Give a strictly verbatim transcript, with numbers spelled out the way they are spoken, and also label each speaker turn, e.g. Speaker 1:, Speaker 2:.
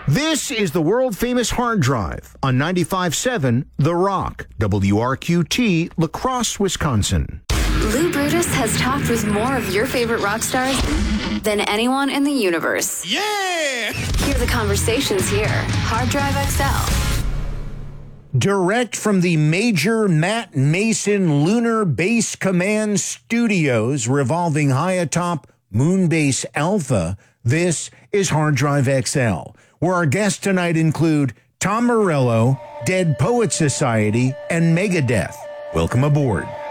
Speaker 1: This is the world-famous hard drive on ninety-five point seven The Rock, W R Q T, La Crosse, Wisconsin.
Speaker 2: Lou Brutus has talked with more of your favorite rock stars than anyone in the universe.
Speaker 3: Yeah!
Speaker 2: Hear the conversations here. Hard Drive X L.
Speaker 1: Direct from the major Matt Mason Lunar Base Command Studios revolving high atop Moonbase Alpha, this is Hard Drive X L, where our guests tonight include Tom Morello, Dead Poets Society, and Megadeth. Welcome aboard.